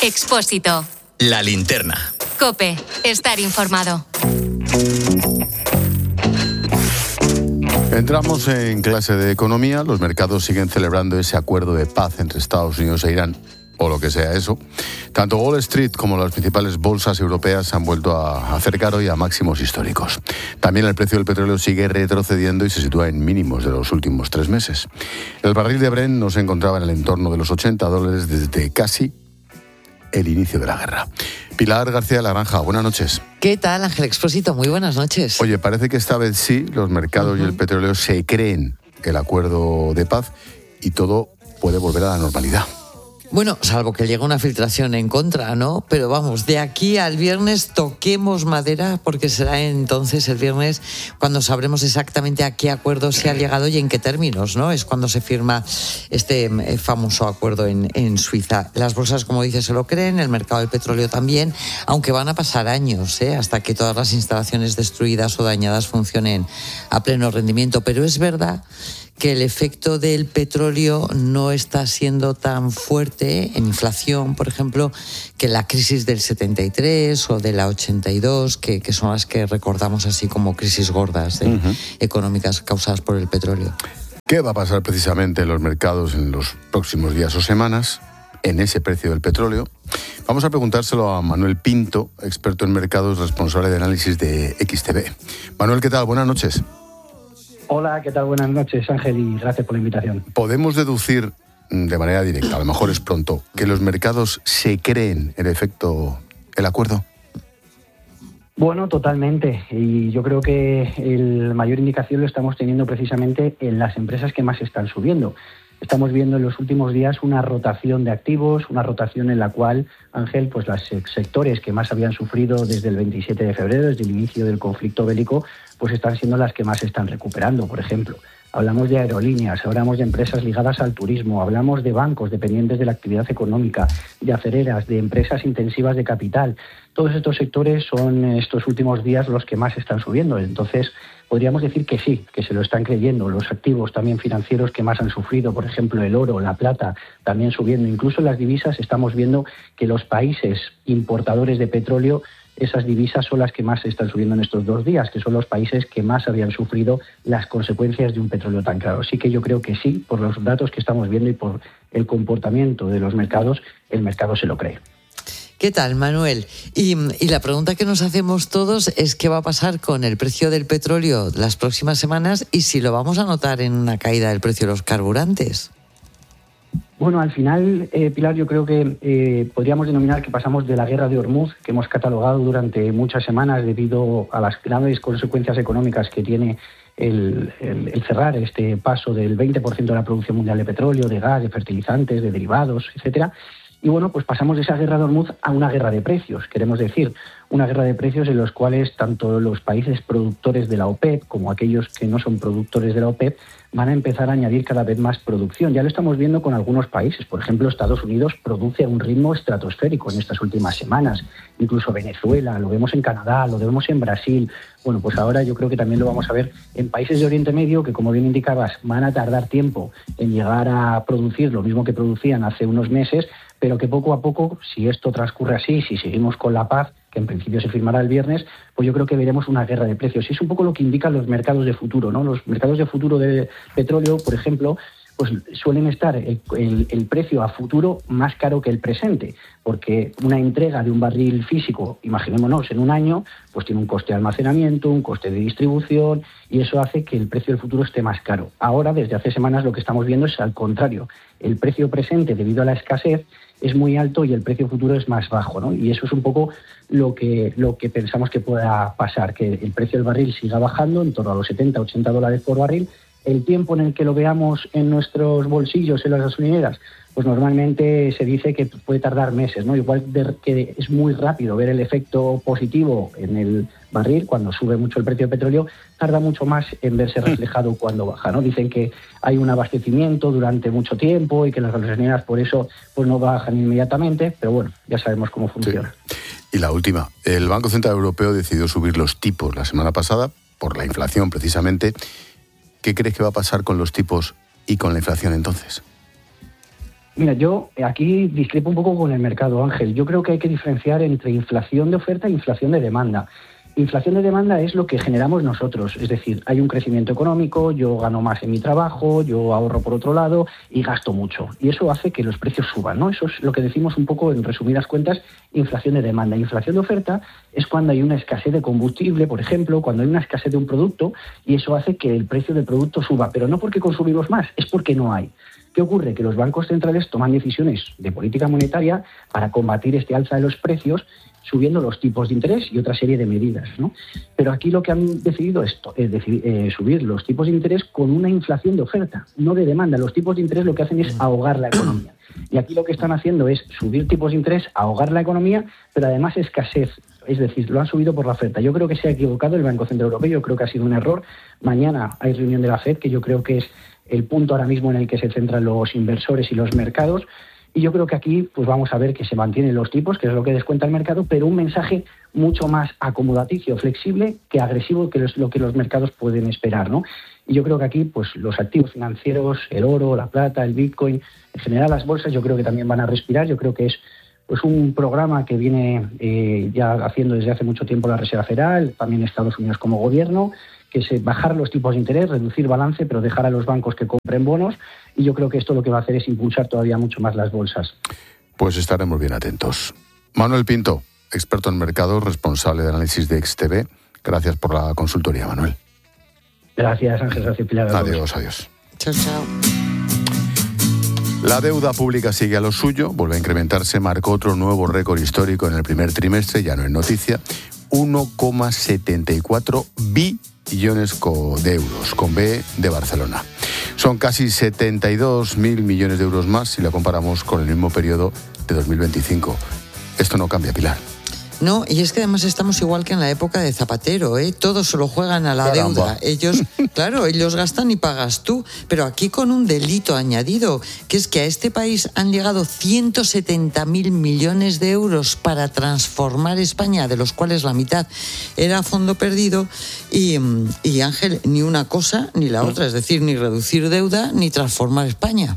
Expósito. La linterna. COPE. Estar informado. Entramos en clase de economía. Los mercados siguen celebrando ese acuerdo de paz entre Estados Unidos e Irán, o lo que sea eso. Tanto Wall Street como las principales bolsas europeas se han vuelto a acercar hoy a máximos históricos. También el precio del petróleo sigue retrocediendo y se sitúa en mínimos de los últimos 3 meses. El barril de Brent no se encontraba en el entorno de los $80 desde casi el inicio de la guerra. Pilar García de la Granja, buenas noches. ¿Qué tal, Ángel Expósito? Muy buenas noches. Oye, parece que esta vez sí, los mercados y el petróleo se creen el acuerdo de paz y todo puede volver a la normalidad. Bueno, salvo que llegue una filtración en contra, ¿no? Pero vamos, de aquí al viernes toquemos madera, porque será entonces el viernes cuando sabremos exactamente a qué acuerdo se ha llegado y en qué términos, ¿no? Es cuando se firma este famoso acuerdo en Suiza. Las bolsas, como dices, se lo creen, el mercado del petróleo también, aunque van a pasar años, hasta que todas las instalaciones destruidas o dañadas funcionen a pleno rendimiento. Pero es verdad que el efecto del petróleo no está siendo tan fuerte en inflación, por ejemplo, que la crisis del 73 o de la 82, que son las que recordamos así como crisis gordas económicas causadas por el petróleo. ¿Qué va a pasar precisamente en los mercados en los próximos días o semanas en ese precio del petróleo? Vamos a preguntárselo a Manuel Pinto, experto en mercados, responsable de análisis de XTB. Manuel, ¿qué tal? Buenas noches. Hola, ¿qué tal? Buenas noches, Ángel, y gracias por la invitación. ¿Podemos deducir de manera directa, a lo mejor es pronto, que los mercados se creen el acuerdo? Bueno, totalmente. Y yo creo que la mayor indicación lo estamos teniendo precisamente en las empresas que más están subiendo. Estamos viendo en los últimos días una rotación de activos, una rotación en la cual, Ángel, pues los sectores que más habían sufrido desde el 27 de febrero, desde el inicio del conflicto bélico, pues están siendo las que más se están recuperando. Por ejemplo, hablamos de aerolíneas, hablamos de empresas ligadas al turismo, hablamos de bancos dependientes de la actividad económica, de acereras, de empresas intensivas de capital. Todos estos sectores son estos últimos días los que más están subiendo. Entonces, podríamos decir que sí, que se lo están creyendo. Los activos también financieros que más han sufrido, por ejemplo, el oro, la plata, también subiendo. Incluso en las divisas estamos viendo que los países importadores de petróleo, esas divisas son las que más están subiendo en estos 2 días, que son los países que más habían sufrido las consecuencias de un petróleo tan caro. Así que yo creo que sí, por los datos que estamos viendo y por el comportamiento de los mercados, el mercado se lo cree. ¿Qué tal, Manuel? Y la pregunta que nos hacemos todos es qué va a pasar con el precio del petróleo las próximas semanas y si lo vamos a notar en una caída del precio de los carburantes. Bueno, al final, Pilar, yo creo que podríamos denominar que pasamos de la guerra de Hormuz, que hemos catalogado durante muchas semanas debido a las graves consecuencias económicas que tiene el cerrar este paso del 20% de la producción mundial de petróleo, de gas, de fertilizantes, de derivados, etcétera. Y bueno, pues pasamos de esa guerra de Hormuz a una guerra de precios, queremos decir, una guerra de precios en los cuales tanto los países productores de la OPEP como aquellos que no son productores de la OPEP van a empezar a añadir cada vez más producción. Ya lo estamos viendo con algunos países. Por ejemplo, Estados Unidos produce a un ritmo estratosférico en estas últimas semanas. Incluso Venezuela, lo vemos en Canadá, lo vemos en Brasil. Bueno, pues ahora yo creo que también lo vamos a ver en países de Oriente Medio que, como bien indicabas, van a tardar tiempo en llegar a producir lo mismo que producían hace unos meses, pero que poco a poco, si esto transcurre así, si seguimos con la paz, que en principio se firmará el viernes, pues yo creo que veremos una guerra de precios. Y es un poco lo que indican los mercados de futuro, ¿no? Los mercados de futuro de petróleo, por ejemplo, pues suelen estar el precio a futuro más caro que el presente, porque una entrega de un barril físico, imaginémonos, en un año, pues tiene un coste de almacenamiento, un coste de distribución, y eso hace que el precio del futuro esté más caro. Ahora, desde hace semanas, lo que estamos viendo es al contrario. El precio presente, debido a la escasez, es muy alto y el precio futuro es más bajo, ¿no? Y eso es un poco lo que pensamos que pueda pasar, que el precio del barril siga bajando en torno a los $70-80 por barril. El tiempo en el que lo veamos en nuestros bolsillos, en las gasolineras, pues normalmente se dice que puede tardar meses, ¿no? Igual que es muy rápido ver el efecto positivo en el barril cuando sube mucho el precio del petróleo, tarda mucho más en verse reflejado cuando baja, ¿no? Dicen que hay un abastecimiento durante mucho tiempo y que las gasolineras por eso pues no bajan inmediatamente, pero bueno, ya sabemos cómo funciona. Sí. Y la última, el Banco Central Europeo decidió subir los tipos la semana pasada por la inflación precisamente. ¿Qué crees que va a pasar con los tipos y con la inflación entonces? Mira, yo aquí discrepo un poco con el mercado, Ángel. Yo creo que hay que diferenciar entre inflación de oferta e inflación de demanda. Inflación de demanda es lo que generamos nosotros, es decir, hay un crecimiento económico, yo gano más en mi trabajo, yo ahorro por otro lado y gasto mucho. Y eso hace que los precios suban, ¿no? Eso es lo que decimos un poco, en resumidas cuentas, inflación de demanda. Inflación de oferta es cuando hay una escasez de combustible, por ejemplo, cuando hay una escasez de un producto y eso hace que el precio del producto suba, pero no porque consumimos más, es porque no hay. ¿Qué ocurre? Que los bancos centrales toman decisiones de política monetaria para combatir este alza de los precios, subiendo los tipos de interés y otra serie de medidas, ¿no? Pero aquí lo que han decidido es subir los tipos de interés con una inflación de oferta, no de demanda. Los tipos de interés lo que hacen es ahogar la economía. Y aquí lo que están haciendo es subir tipos de interés, ahogar la economía, pero además escasez. Es decir, lo han subido por la oferta. Yo creo que se ha equivocado el Banco Central Europeo, yo creo que ha sido un error. Mañana hay reunión de la FED, que yo creo que es el punto ahora mismo en el que se centran los inversores y los mercados. Y yo creo que aquí pues vamos a ver que se mantienen los tipos, que es lo que descuenta el mercado, pero un mensaje mucho más acomodaticio, flexible, que agresivo, que es lo que los mercados pueden esperar, ¿no? Y yo creo que aquí pues los activos financieros, el oro, la plata, el Bitcoin, en general las bolsas, yo creo que también van a respirar. Yo creo que es pues un programa que viene ya haciendo desde hace mucho tiempo la Reserva Federal, también Estados Unidos como gobierno, que es bajar los tipos de interés, reducir balance, pero dejar a los bancos que compren bonos. Y yo creo que esto lo que va a hacer es impulsar todavía mucho más las bolsas. Pues estaremos bien atentos. Manuel Pinto, experto en mercados, responsable de análisis de XTB. Gracias por la consultoría, Manuel. Gracias, Ángel. Gracias, Pilar. Adiós, adiós. Chao, chao. La deuda pública sigue a lo suyo, vuelve a incrementarse, marcó otro nuevo récord histórico en el primer trimestre, ya no es noticia, 1,74 billones de euros, con B de Barcelona. Son casi 72.000 millones de euros más si la comparamos con el mismo periodo de 2025. Esto no cambia, Pilar. No, y es que además estamos igual que en la época de Zapatero, ¿eh? Todos se lo juegan a la deuda. Ellos gastan y pagas tú, pero aquí con un delito añadido, que es que a este país han llegado 170.000 millones de euros para transformar España, de los cuales la mitad era a fondo perdido, y Ángel, ni una cosa ni la otra, es decir, ni reducir deuda ni transformar España.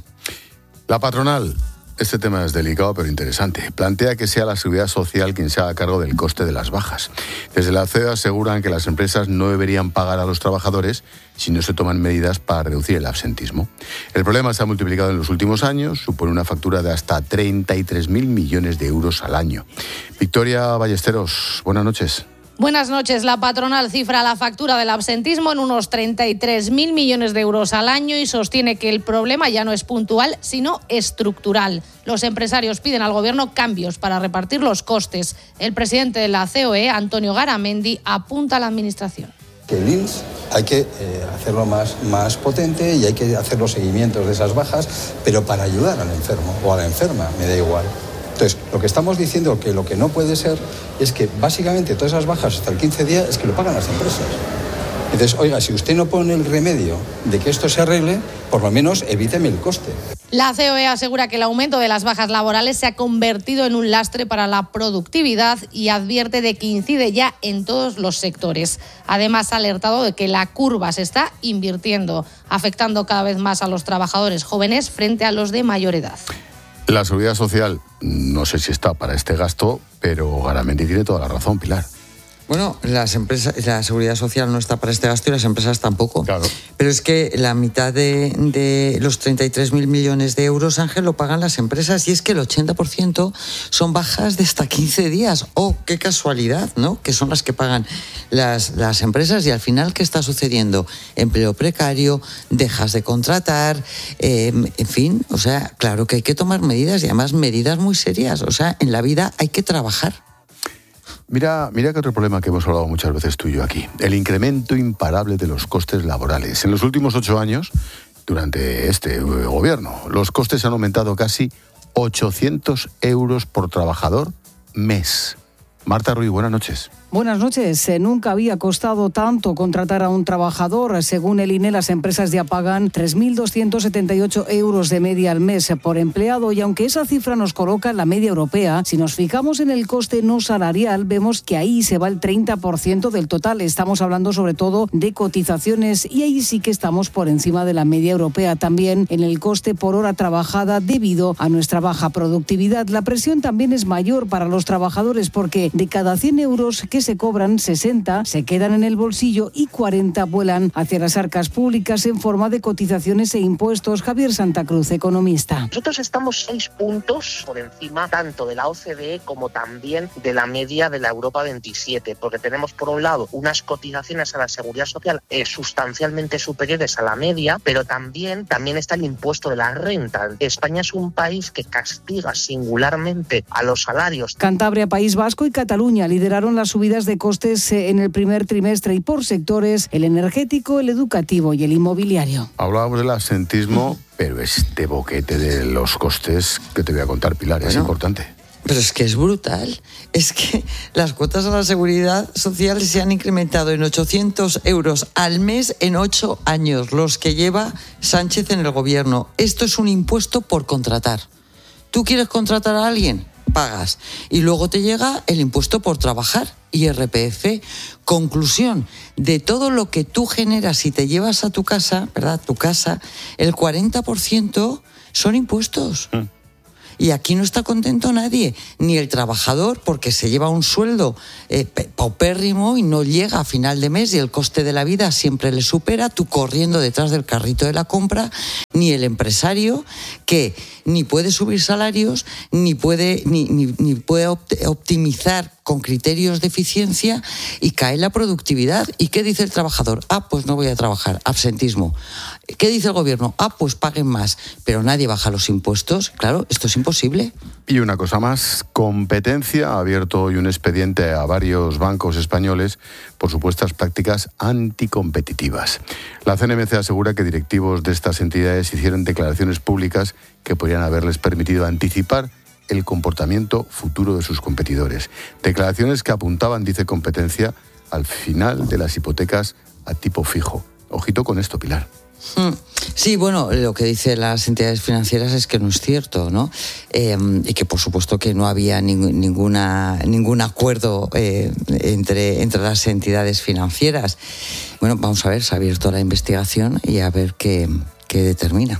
La patronal. Este tema es delicado pero interesante. Plantea que sea la Seguridad Social quien se haga cargo del coste de las bajas. Desde la CEA aseguran que las empresas no deberían pagar a los trabajadores si no se toman medidas para reducir el absentismo. El problema se ha multiplicado en los últimos años, supone una factura de hasta 33.000 millones de euros al año. Victoria Ballesteros, buenas noches. Buenas noches. La patronal cifra la factura del absentismo en unos 33.000 millones de euros al año y sostiene que el problema ya no es puntual, sino estructural. Los empresarios piden al Gobierno cambios para repartir los costes. El presidente de la COE, Antonio Garamendi, apunta a la Administración. Que el INS hay que hacerlo más potente y hay que hacer los seguimientos de esas bajas, pero para ayudar al enfermo o a la enferma, me da igual. Entonces, lo que estamos diciendo que lo que no puede ser es que básicamente todas esas bajas hasta el 15 días es que lo pagan las empresas. Entonces, oiga, si usted no pone el remedio de que esto se arregle, por lo menos evíteme el coste. La COE asegura que el aumento de las bajas laborales se ha convertido en un lastre para la productividad y advierte de que incide ya en todos los sectores. Además, ha alertado de que la curva se está invirtiendo, afectando cada vez más a los trabajadores jóvenes frente a los de mayor edad. La Seguridad Social, no sé si está para este gasto, pero Garamendi tiene toda la razón, Pilar. Bueno, la Seguridad Social no está para este gasto y las empresas tampoco. Claro. Pero es que la mitad de los 33.000 millones de euros, Ángel, lo pagan las empresas y es que el 80% son bajas de hasta 15 días. ¡Oh, qué casualidad!, ¿no? Que son las que pagan las empresas y al final, ¿qué está sucediendo? Empleo precario, dejas de contratar, en fin, o sea, claro que hay que tomar medidas y además medidas muy serias. O sea, en la vida hay que trabajar. Mira que otro problema que hemos hablado muchas veces tú y yo aquí, el incremento imparable de los costes laborales. En los últimos 8 años, durante este gobierno, los costes han aumentado casi 800 euros por trabajador mes. Marta Ruiz, buenas noches. Buenas noches. Nunca había costado tanto contratar a un trabajador. Según el INE, las empresas ya pagan 3.278 euros de media al mes por empleado, y aunque esa cifra nos coloca en la media europea, si nos fijamos en el coste no salarial, vemos que ahí se va el 30% del total. Estamos hablando sobre todo de cotizaciones, y ahí sí que estamos por encima de la media europea. También en el coste por hora trabajada, debido a nuestra baja productividad. La presión también es mayor para los trabajadores, porque de cada 100 euros que se cobran, 60 se quedan en el bolsillo y 40 vuelan hacia las arcas públicas en forma de cotizaciones e impuestos. Javier Santa Cruz, economista. Nosotros estamos 6 puntos por encima tanto de la OCDE como también de la media de la Europa 27, porque tenemos por un lado unas cotizaciones a la seguridad social sustancialmente superiores a la media, pero también está el impuesto de la renta. España es un país que castiga singularmente a los salarios. Cantabria, País Vasco y Cataluña lideraron las subidas de costes en el primer trimestre, y por sectores: el energético, el educativo y el inmobiliario. Hablábamos del absentismo, pero este boquete de los costes que te voy a contar, Pilar, es importante. Pero es que es brutal. Es que las cuotas a la seguridad social se han incrementado en 800 euros al mes en 8 años, los que lleva Sánchez en el gobierno. Esto es un impuesto por contratar. ¿Tú quieres contratar a alguien? Pagas. Y luego te llega el impuesto por trabajar, IRPF. Conclusión: de todo lo que tú generas y te llevas a tu casa, ¿verdad? Tu casa, el 40% son impuestos. Y aquí no está contento nadie, ni el trabajador, porque se lleva un sueldo paupérrimo y no llega a final de mes, y el coste de la vida siempre le supera, tú corriendo detrás del carrito de la compra, ni el empresario, que ni puede subir salarios, ni puede optimizar con criterios de eficiencia, y cae la productividad. ¿Y qué dice el trabajador? Pues no voy a trabajar, absentismo. ¿Qué dice el gobierno? Pues paguen más, pero nadie baja los impuestos. Claro, esto es imposible. Y una cosa más, Competencia ha abierto hoy un expediente a varios bancos españoles por supuestas prácticas anticompetitivas. La CNMC asegura que directivos de estas entidades hicieron declaraciones públicas que podrían haberles permitido anticipar el comportamiento futuro de sus competidores. Declaraciones que apuntaban, dice Competencia, al final de las hipotecas a tipo fijo. Ojito con esto, Pilar. Sí, bueno, lo que dicen las entidades financieras es que no es cierto, ¿no? Y que por supuesto que no había ningún acuerdo entre las entidades financieras. Bueno, vamos a ver, se ha abierto la investigación y a ver qué determina.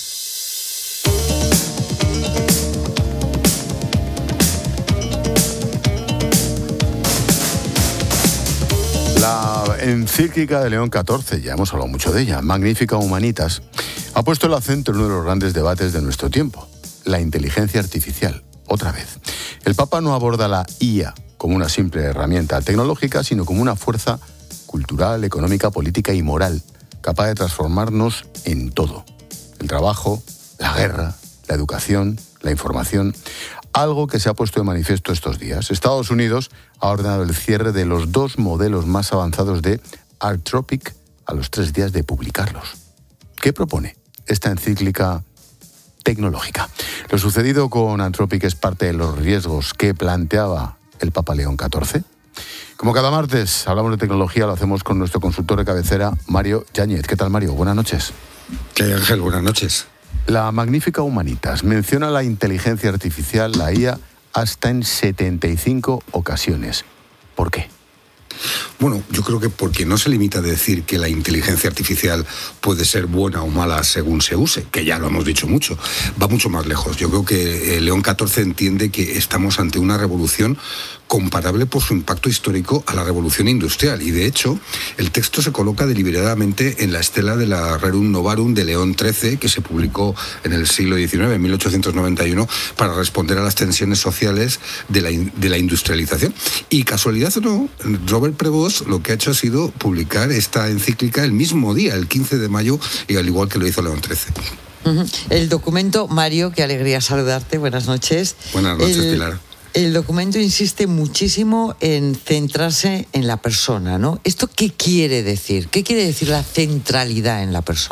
La encíclica de León XIV, ya hemos hablado mucho de ella, Magnificat Humanitas, ha puesto el acento en uno de los grandes debates de nuestro tiempo, la inteligencia artificial, otra vez. El Papa no aborda la IA como una simple herramienta tecnológica, sino como una fuerza cultural, económica, política y moral, capaz de transformarnos en todo. El trabajo, la guerra, la educación, la información. Algo que se ha puesto de manifiesto estos días. Estados Unidos ha ordenado el cierre de los 2 modelos más avanzados de Anthropic a los 3 días de publicarlos. ¿Qué propone esta encíclica tecnológica? Lo sucedido con Anthropic es parte de los riesgos que planteaba el Papa León XIV. Como cada martes hablamos de tecnología, lo hacemos con nuestro consultor de cabecera, Mario Yáñez. ¿Qué tal, Mario? Buenas noches. ¿Qué hay, Ángel? Buenas noches. La Magnificat Humanitas menciona la inteligencia artificial, la IA, hasta en 75 ocasiones. ¿Por qué? Bueno, yo creo que porque no se limita a decir que la inteligencia artificial puede ser buena o mala según se use, que ya lo hemos dicho mucho, va mucho más lejos. Yo creo que León XIV entiende que estamos ante una revolución comparable por su impacto histórico a la revolución industrial, y de hecho el texto se coloca deliberadamente en la estela de la Rerum Novarum de León XIII, que se publicó en el siglo XIX, en 1891, para responder a las tensiones sociales de la industrialización. Y casualidad o no, Robert Prevost lo que ha hecho ha sido publicar esta encíclica el mismo día, el 15 de mayo, y al igual que lo hizo León XIII. El documento, Mario, qué alegría saludarte, buenas noches. Buenas noches, Pilar. El documento insiste muchísimo en centrarse en la persona, ¿no? ¿Esto qué quiere decir? ¿Qué quiere decir la centralidad en la persona?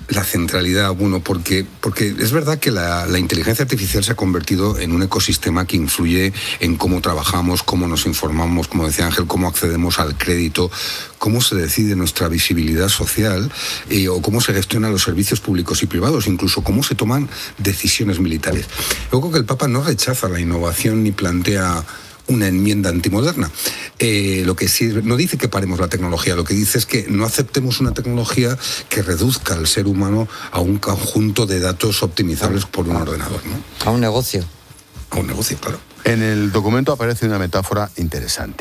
La centralidad, bueno, porque es verdad que la inteligencia artificial se ha convertido en un ecosistema que influye en cómo trabajamos, cómo nos informamos, como decía Ángel, cómo accedemos al crédito, cómo se decide nuestra visibilidad social o cómo se gestionan los servicios públicos y privados, incluso cómo se toman decisiones militares. Yo creo que el Papa no rechaza la innovación ni plantea una enmienda antimoderna. Lo que sí, no dice que paremos la tecnología, lo que dice es que no aceptemos una tecnología que reduzca al ser humano a un conjunto de datos optimizables por un ordenador, ¿no? A un negocio. A un negocio, claro. En el documento aparece una metáfora interesante.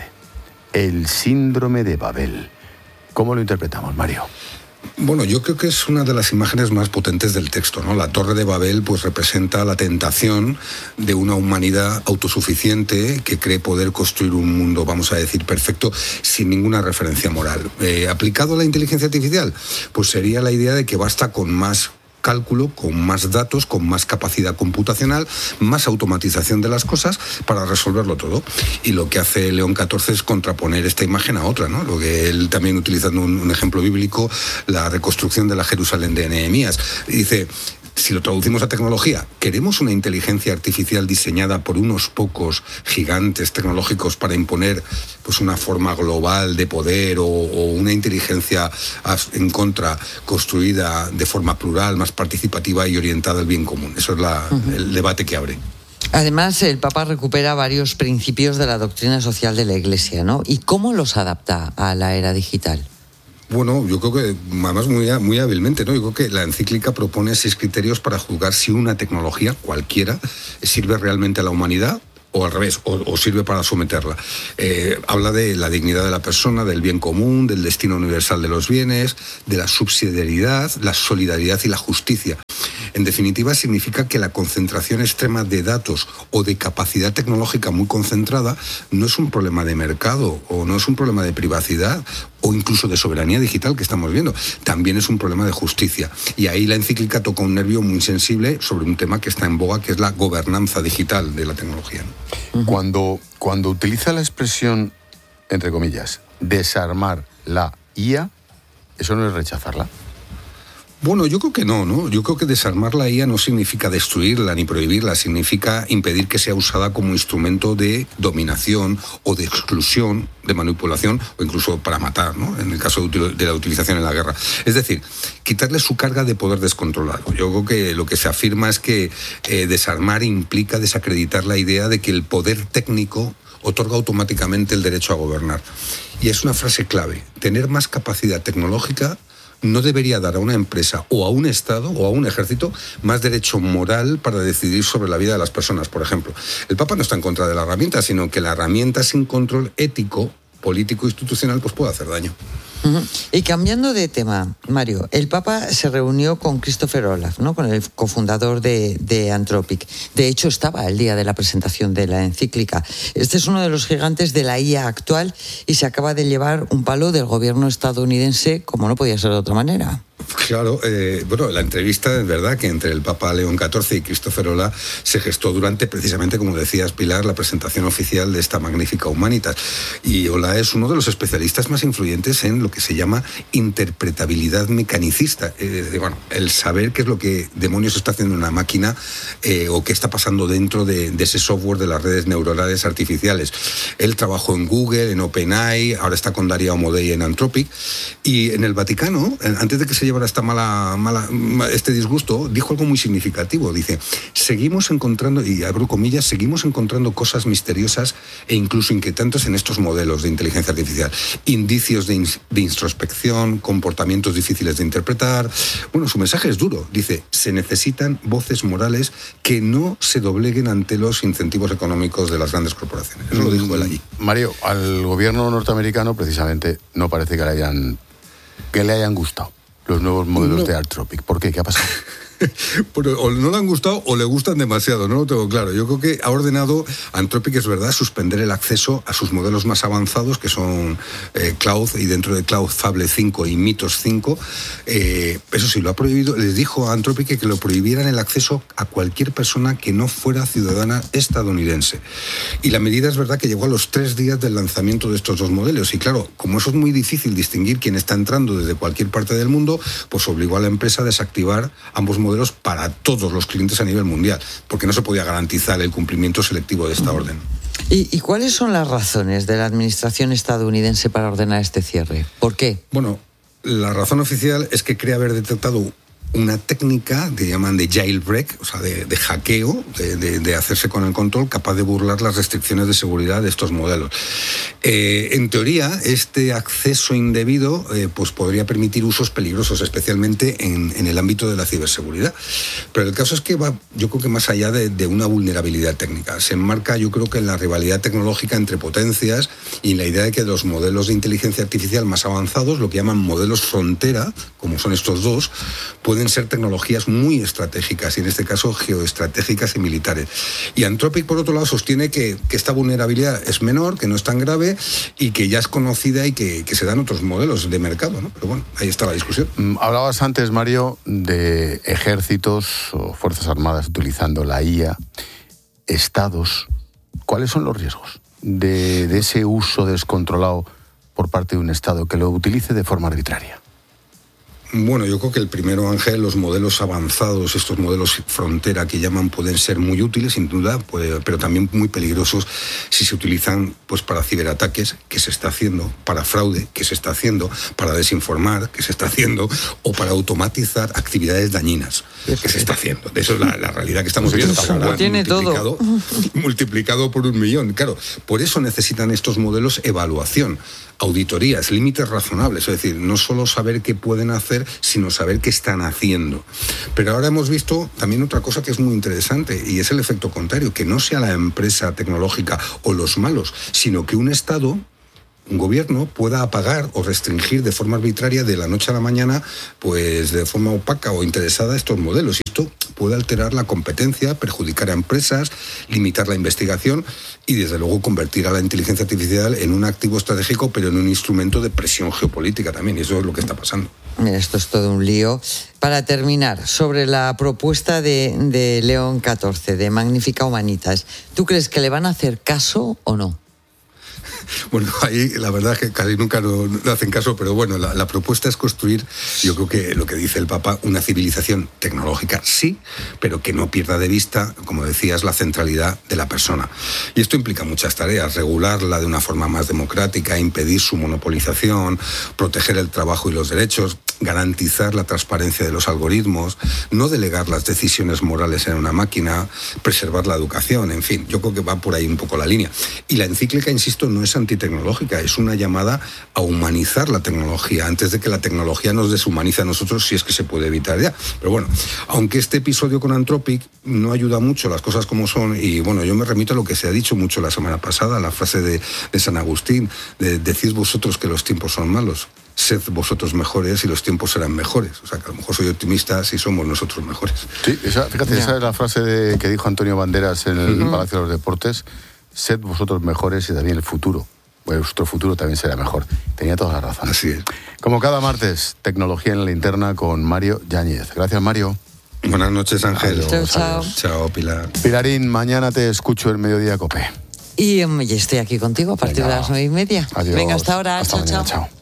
El síndrome de Babel. ¿Cómo lo interpretamos, Mario? Bueno, yo creo que es una de las imágenes más potentes del texto, ¿no? La Torre de Babel pues representa la tentación de una humanidad autosuficiente que cree poder construir un mundo, vamos a decir, perfecto, sin ninguna referencia moral. Aplicado a la inteligencia artificial, pues sería la idea de que basta con más cálculo, con más datos, con más capacidad computacional, más automatización de las cosas para resolverlo todo. Y lo que hace León XIV es contraponer esta imagen a otra, ¿no? Lo que él también, utilizando un ejemplo bíblico, la reconstrucción de la Jerusalén de Nehemías, dice: si lo traducimos a tecnología, ¿queremos una inteligencia artificial diseñada por unos pocos gigantes tecnológicos para imponer pues una forma global de poder o una inteligencia en contra construida de forma plural, más participativa y orientada al bien común? Eso es el debate que abre. Además, el Papa recupera varios principios de la doctrina social de la Iglesia, ¿no? ¿Y cómo los adapta a la era digital? Bueno, yo creo que, además muy hábilmente, ¿no? Yo creo que la encíclica propone 6 criterios para juzgar si una tecnología, cualquiera, sirve realmente a la humanidad o al revés, o sirve para someterla. Habla de la dignidad de la persona, del bien común, del destino universal de los bienes, de la subsidiariedad, la solidaridad y la justicia. En definitiva, significa que la concentración extrema de datos o de capacidad tecnológica muy concentrada no es un problema de mercado o no es un problema de privacidad o incluso de soberanía digital que estamos viendo. También es un problema de justicia. Y ahí la encíclica toca un nervio muy sensible sobre un tema que está en boga, que es la gobernanza digital de la tecnología, ¿no? Cuando utiliza la expresión, entre comillas, desarmar la IA, ¿eso no es rechazarla? Bueno, yo creo que no. Yo creo que desarmar la IA no significa destruirla ni prohibirla, significa impedir que sea usada como instrumento de dominación o de exclusión, de manipulación o incluso para matar, ¿no? En el caso de la utilización en la guerra. Es decir, quitarle su carga de poder descontrolado. Yo creo que lo que se afirma es que desarmar implica desacreditar la idea de que el poder técnico otorga automáticamente el derecho a gobernar. Y es una frase clave. Tener más capacidad tecnológica no debería dar a una empresa o a un Estado o a un ejército más derecho moral para decidir sobre la vida de las personas, por ejemplo. El Papa no está en contra de la herramienta, sino que la herramienta sin control ético, político, institucional, pues puede hacer daño. Y cambiando de tema, Mario, el Papa se reunió con Christopher Olaf, ¿no? Con el cofundador de Anthropic. De hecho, estaba el día de la presentación de la encíclica. Este es uno de los gigantes de la IA actual y se acaba de llevar un palo del gobierno estadounidense, como no podía ser de otra manera. Claro, bueno, la entrevista es verdad que entre el Papa León XIV y Christopher Olaf se gestó durante, precisamente, como decías, Pilar, la presentación oficial de esta magnífica Humanitas. Y Olaf es uno de los especialistas más influyentes en lo que se llama interpretabilidad mecanicista. Bueno, el saber qué es lo que demonios está haciendo una máquina o qué está pasando dentro de ese software de las redes neuronales artificiales. Él trabajó en Google, en OpenAI, ahora está con Daria Amodei en Anthropic. Y en el Vaticano, antes de que se llevara este disgusto, dijo algo muy significativo. Dice: seguimos encontrando, y abro comillas, seguimos encontrando cosas misteriosas e incluso inquietantes en estos modelos de inteligencia artificial. Indicios de introspección, comportamientos difíciles de interpretar. Bueno, su mensaje es duro. Dice: se necesitan voces morales que no se dobleguen ante los incentivos económicos de las grandes corporaciones. Eso lo dijo él allí. Mario, al gobierno norteamericano precisamente no parece que le hayan gustado los nuevos modelos de Anthropic. ¿Por qué? ¿Qué ha pasado? Pero o no le han gustado o le gustan demasiado, no lo tengo claro. Yo creo que ha ordenado Anthropic, es verdad, suspender el acceso a sus modelos más avanzados, que son Cloud, y dentro de Cloud Fable 5 y Mythos 5. Eso sí, lo ha prohibido. Les dijo a Anthropic que lo prohibieran el acceso a cualquier persona que no fuera ciudadana estadounidense. Y la medida es verdad que llegó a los 3 días del lanzamiento de estos dos modelos. Y claro, como eso es muy difícil distinguir quién está entrando desde cualquier parte del mundo, pues obligó a la empresa a desactivar ambos modelos para todos los clientes a nivel mundial, porque no se podía garantizar el cumplimiento selectivo de esta orden. ¿Y cuáles son las razones de la administración estadounidense para ordenar este cierre? ¿Por qué? Bueno, la razón oficial es que cree haber detectado una técnica que llaman de jailbreak, o sea, de hackeo, de hacerse con el control, capaz de burlar las restricciones de seguridad de estos modelos. En teoría, este acceso indebido pues podría permitir usos peligrosos, especialmente en el ámbito de la ciberseguridad. Pero el caso es que va, yo creo que más allá de una vulnerabilidad técnica. Se enmarca, yo creo que en la rivalidad tecnológica entre potencias y en la idea de que los modelos de inteligencia artificial más avanzados, lo que llaman modelos frontera, como son estos dos, pueden ser tecnologías muy estratégicas, y en este caso geoestratégicas y militares. Y Anthropic, por otro lado, sostiene que esta vulnerabilidad es menor, que no es tan grave y que ya es conocida y que se dan otros modelos de mercado, ¿no? Pero bueno, ahí está la discusión. Hablabas antes, Mario, de ejércitos o fuerzas armadas utilizando la IA, estados. ¿Cuáles son los riesgos de ese uso descontrolado por parte de un estado que lo utilice de forma arbitraria? Bueno, yo creo que el primero, Ángel, los modelos avanzados, estos modelos frontera que llaman, pueden ser muy útiles, sin duda, pero también muy peligrosos si se utilizan pues para ciberataques, que se está haciendo, para fraude, que se está haciendo, para desinformar, que se está haciendo, o para automatizar actividades dañinas, que se está haciendo. Eso es la realidad que estamos viendo. Lo tiene todo. Multiplicado por 1 millón. Claro, por eso necesitan estos modelos evaluación, auditorías, límites razonables, es decir, no solo saber qué pueden hacer, sino saber qué están haciendo. Pero ahora hemos visto también otra cosa que es muy interesante, y es el efecto contrario, que no sea la empresa tecnológica o los malos, sino que un Estado, un gobierno, pueda apagar o restringir de forma arbitraria de la noche a la mañana, pues de forma opaca o interesada, estos modelos. Y esto puede alterar la competencia, perjudicar a empresas, limitar la investigación y, desde luego, convertir a la inteligencia artificial en un activo estratégico, pero en un instrumento de presión geopolítica también. Y eso es lo que está pasando. Mira, esto es todo un lío. Para terminar, sobre la propuesta de León XIV, de Magnífica Humanitas, ¿tú crees que le van a hacer caso o no? Bueno, ahí la verdad es que casi nunca no hacen caso, pero bueno, la propuesta es construir, yo creo que lo que dice el Papa, una civilización tecnológica, sí, pero que no pierda de vista, como decías, la centralidad de la persona. Y esto implica muchas tareas: regularla de una forma más democrática, impedir su monopolización, proteger el trabajo y los derechos, garantizar la transparencia de los algoritmos, no delegar las decisiones morales en una máquina, preservar la educación, en fin, yo creo que va por ahí un poco la línea. Y la encíclica, insisto, no es antitecnológica, es una llamada a humanizar la tecnología antes de que la tecnología nos deshumanice a nosotros, si es que se puede evitar ya. Pero bueno, aunque este episodio con Anthropic no ayuda mucho, las cosas como son, y bueno, yo me remito a lo que se ha dicho mucho la semana pasada, la frase de San Agustín, decid vosotros que los tiempos son malos. Sed vosotros mejores y los tiempos serán mejores. O sea, que a lo mejor soy optimista si somos nosotros mejores. Sí, fíjate, esa es la frase que dijo Antonio Banderas en el Palacio de los Deportes: sed vosotros mejores y también el futuro. Vuestro futuro también será mejor. Tenía toda la razón. Así es. Como cada martes, Tecnología en la Linterna con Mario Yáñez. Gracias, Mario. Buenas noches, Ángel. Adiós, chao. Chao, Pilar. Pilarín, mañana te escucho en Mediodía Cope. Y estoy aquí contigo a partir de las 9:30. Adiós. Venga, hasta ahora. Hasta Chao, mañana, chao. chao.